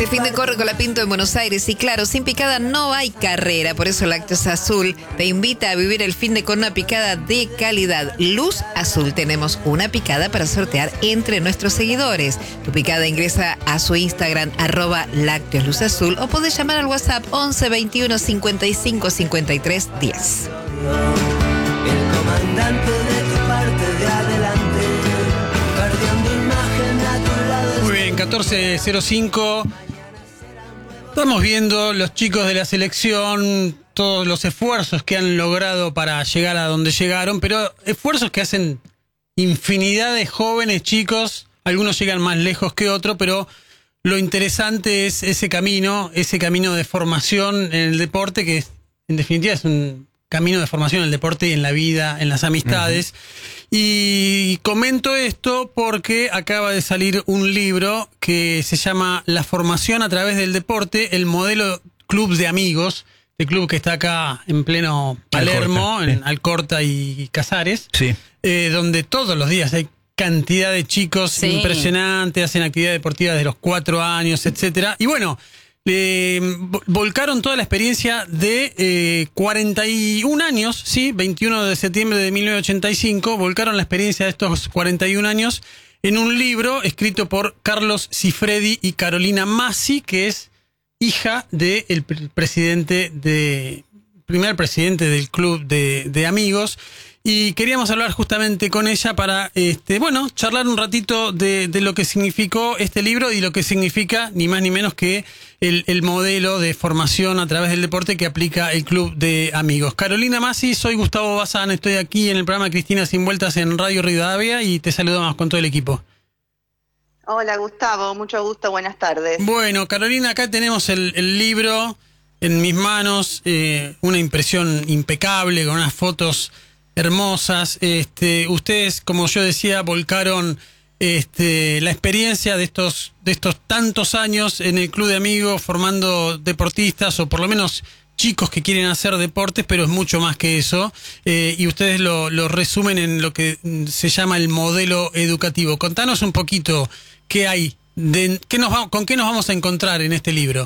El fin de corre con la Pinto en Buenos Aires y claro, sin picada no hay carrera, por eso Lácteos Azul te invita a vivir el fin de con una picada de calidad. Luz Azul, tenemos una picada para sortear entre nuestros seguidores. Tu picada ingresa a su Instagram @lácteosluzazul o podés llamar al WhatsApp 11 21 55 53 10. El comandante de tu parte de adelante, perdiendo imagen a tu lado. Muy bien, 14:05. Estamos viendo los chicos de la selección, todos los esfuerzos que han logrado para llegar a donde llegaron, pero esfuerzos que hacen infinidad de jóvenes chicos, algunos llegan más lejos que otros, pero lo interesante es ese camino de formación en el deporte, que en definitiva es un camino de formación en el deporte y en la vida, en las amistades. Y comento esto porque acaba de salir un libro que se llama La formación a través del deporte, el modelo club de amigos, el club que está acá en pleno Palermo, Alcorta, en Alcorta y Casares, Sí. Donde todos los días hay cantidad de chicos impresionantes, hacen actividad deportiva desde los 4 años, etcétera. Y bueno, volcaron toda la experiencia de 41 años, ¿sí? 21 de septiembre de 1985, volcaron la experiencia de estos 41 años en un libro escrito por Carlos Cifredi y Carolina Massi, que es hija del primer presidente del club de amigos. Y queríamos hablar justamente con ella para, charlar un ratito de lo que significó este libro y lo que significa ni más ni menos que el modelo de formación a través del deporte que aplica el Club de Amigos. Carolina Massi, soy Gustavo Bazán, estoy aquí en el programa Cristina Sin Vueltas en Radio Rivadavia y te saludamos con todo el equipo. Hola Gustavo, mucho gusto, buenas tardes. Bueno, Carolina, acá tenemos el libro en mis manos, una impresión impecable con unas fotos hermosas. Ustedes, como yo decía, volcaron la experiencia de estos tantos años en el Club de Amigos formando deportistas o por lo menos chicos que quieren hacer deportes, pero es mucho más que eso, y ustedes lo resumen en lo que se llama el modelo educativo. Contanos un poquito qué hay, con qué nos vamos a encontrar en este libro.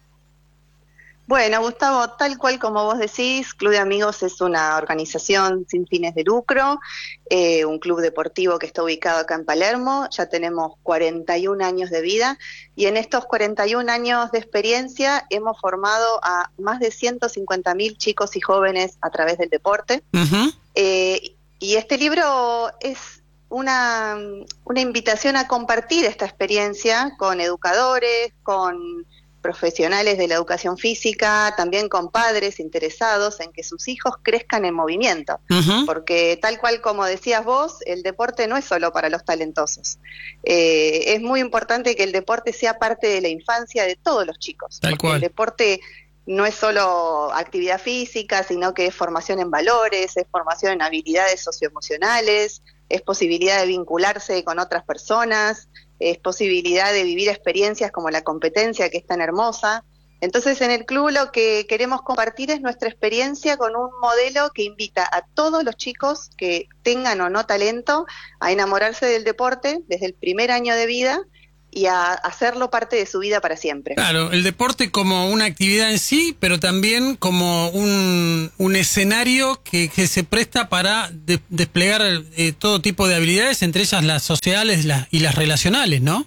Bueno, Gustavo, tal cual como vos decís, Club de Amigos es una organización sin fines de lucro, un club deportivo que está ubicado acá en Palermo. Ya tenemos 41 años de vida y en estos 41 años de experiencia hemos formado a más de 150.000 chicos y jóvenes a través del deporte. Uh-huh. Y este libro es una invitación a compartir esta experiencia con educadores, con profesionales de la educación física, también con padres interesados en que sus hijos crezcan en movimiento, porque tal cual como decías vos, el deporte no es solo para los talentosos. Es muy importante que el deporte sea parte de la infancia de todos los chicos, tal porque cual. El deporte no es solo actividad física, sino que es formación en valores, es formación en habilidades socioemocionales, es posibilidad de vincularse con otras personas, es posibilidad de vivir experiencias como la competencia, que es tan hermosa. Entonces, en el club lo que queremos compartir es nuestra experiencia con un modelo que invita a todos los chicos que tengan o no talento a enamorarse del deporte desde el primer año de vida y a hacerlo parte de su vida para siempre. Claro, el deporte como una actividad en sí, pero también como un escenario que se presta para desplegar todo tipo de habilidades, entre ellas las sociales y las relacionales, ¿no?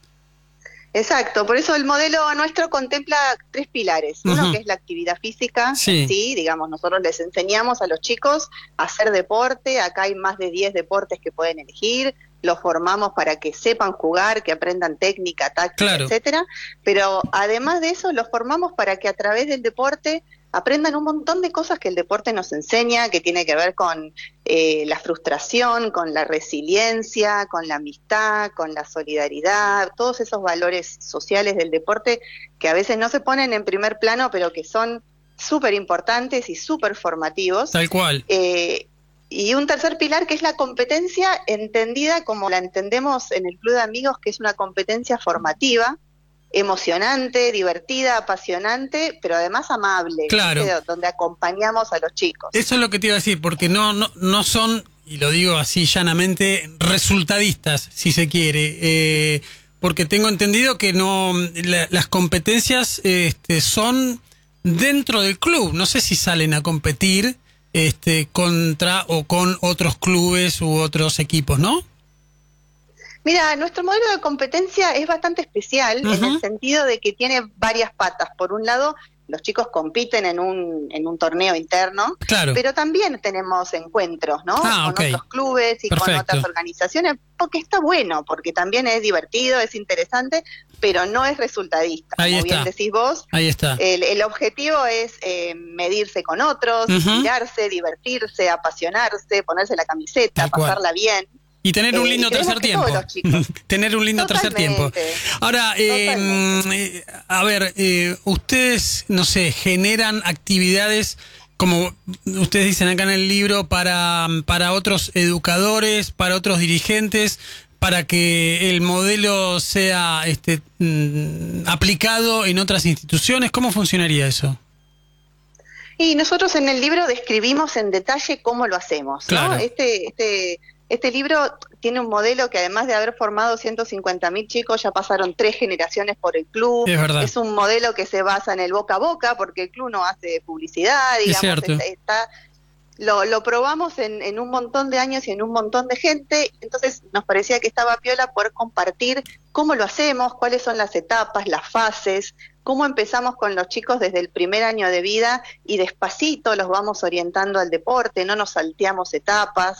Exacto, por eso el modelo nuestro contempla 3 pilares. Uno que es la actividad física, sí, digamos, nosotros les enseñamos a los chicos a hacer deporte, acá hay más de 10 deportes que pueden elegir, los formamos para que sepan jugar, que aprendan técnica, táctica, etcétera, pero además de eso los formamos para que a través del deporte aprendan un montón de cosas que el deporte nos enseña, que tiene que ver con la frustración, con la resiliencia, con la amistad, con la solidaridad, todos esos valores sociales del deporte que a veces no se ponen en primer plano, pero que son súper importantes y súper formativos. Tal cual. Y un tercer pilar que es la competencia entendida como la entendemos en el Club de Amigos, que es una competencia formativa, emocionante, divertida, apasionante, pero además amable, claro, donde acompañamos a los chicos. Eso es lo que te iba a decir, porque no son, y lo digo así llanamente, resultadistas, si se quiere, porque tengo entendido que no las competencias son dentro del club. No sé si salen a competir contra o con otros clubes u otros equipos, ¿no? Mira, nuestro modelo de competencia es bastante especial en el sentido de que tiene varias patas. Por un lado, los chicos compiten en un torneo interno, claro, pero también tenemos encuentros, ¿no? Con otros clubes y con otras organizaciones, porque está bueno, porque también es divertido, es interesante, pero no es resultadista. Como bien decís vos, ahí está. El objetivo es medirse con otros, inspirarse, divertirse, apasionarse, ponerse la camiseta, pasarla bien. Y tener un lindo tercer tiempo. Tener un lindo tercer tiempo. Ahora, a ver, ustedes, no sé, generan actividades, como ustedes dicen acá en el libro, para otros educadores, para otros dirigentes, para que el modelo sea aplicado en otras instituciones. ¿Cómo funcionaría eso? Y nosotros en el libro describimos en detalle cómo lo hacemos, ¿no? Claro. Este libro tiene un modelo que, además de haber formado 150.000 chicos, ya pasaron 3 generaciones por el club. Es verdad. Es un modelo que se basa en el boca a boca, porque el club no hace publicidad, digamos. Lo probamos en un montón de años y en un montón de gente, entonces nos parecía que estaba piola poder compartir cómo lo hacemos, cuáles son las etapas, las fases, cómo empezamos con los chicos desde el primer año de vida y despacito los vamos orientando al deporte, no nos salteamos etapas,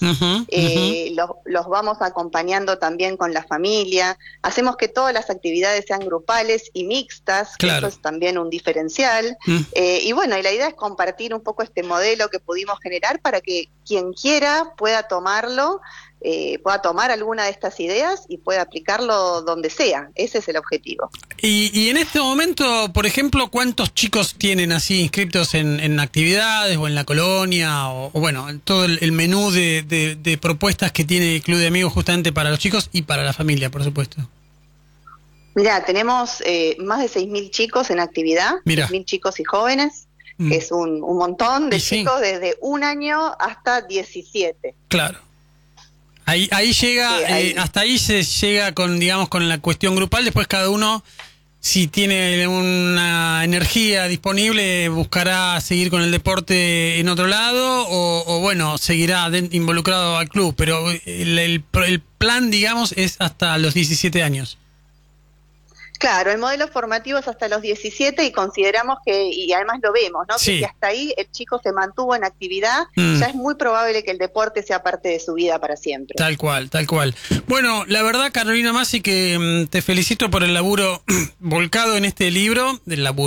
los vamos acompañando también con la familia, hacemos que todas las actividades sean grupales y mixtas, que eso es también un diferencial, y bueno, y la idea es compartir un poco este modelo que pudimos generar para que quien quiera pueda tomarlo, pueda tomar alguna de estas ideas y pueda aplicarlo donde sea. Ese es el objetivo. Y en este momento, por ejemplo, ¿cuántos chicos tienen así inscriptos en actividades o en la colonia? O bueno, en todo el menú de propuestas que tiene el Club de Amigos justamente para los chicos y para la familia, por supuesto. Mirá, tenemos más de 6.000 chicos en actividad, 6.000 chicos y jóvenes, que es un montón de chicos desde 1 año hasta 17. Claro. Ahí llega, hasta ahí se llega con, digamos, con la cuestión grupal. Después cada uno, si tiene una energía disponible, buscará seguir con el deporte en otro lado o bueno, seguirá involucrado al club. Pero el plan, digamos, es hasta los 17 años. Claro, el modelo formativo es hasta los 17 y consideramos que, y además lo vemos, ¿no? Sí. Que si hasta ahí el chico se mantuvo en actividad, ya es muy probable que el deporte sea parte de su vida para siempre. Tal cual, tal cual. Bueno, la verdad, Carolina Massi, que te felicito por el laburo volcado en este libro,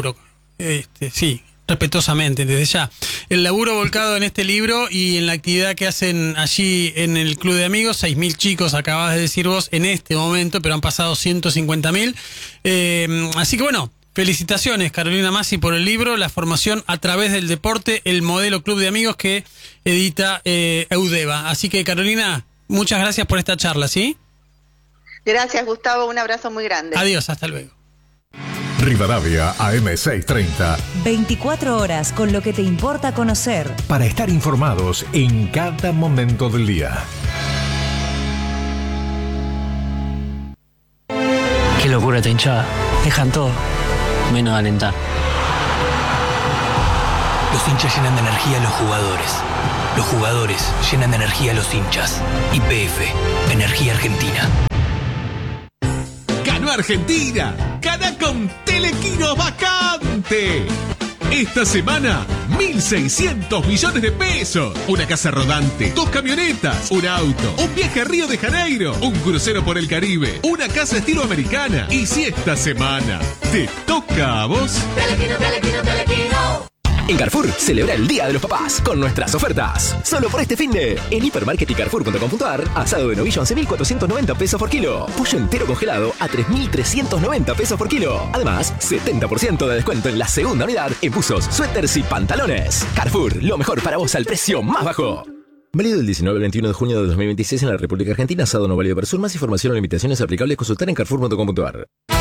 sí, respetuosamente, desde ya. El laburo volcado en este libro y en la actividad que hacen allí en el Club de Amigos, 6.000 chicos, acabas de decir vos, en este momento, pero han pasado 150.000. Así que bueno, felicitaciones, Carolina Massi, por el libro, La formación a través del deporte, el modelo Club de Amigos que edita Eudeva. Así que, Carolina, muchas gracias por esta charla, ¿sí? Gracias, Gustavo, un abrazo muy grande. Adiós, hasta luego. Rivadavia AM630. 24 horas con lo que te importa conocer. Para estar informados en cada momento del día. Qué locura esta hinchada. Dejan todo, menos alentar. Los hinchas llenan de energía a los jugadores. Los jugadores llenan de energía a los hinchas. YPF, Energía Argentina. ¡Ganó Argentina! ¡Gana con Telequino Vacante! Esta semana, 1.600 millones de pesos. Una casa rodante, 2 camionetas, un auto, un viaje a Río de Janeiro, un crucero por el Caribe, una casa estilo americana. Y si esta semana te toca a vos... Telequino, Telequino, Telequino. En Carrefour, celebra el Día de los Papás con nuestras ofertas. Solo por este finde, en Hipermarket y Carrefour.com.ar, asado de novillo a 11.490 pesos por kilo. Pollo entero congelado a 3.390 pesos por kilo. Además, 70% de descuento en la segunda unidad en buzos, suéteres y pantalones. Carrefour, lo mejor para vos al precio más bajo. Válido del 19 al 21 de junio de 2026 en la República Argentina. Asado no válido para sur. Más información o limitaciones aplicables, consultar en Carrefour.com.ar.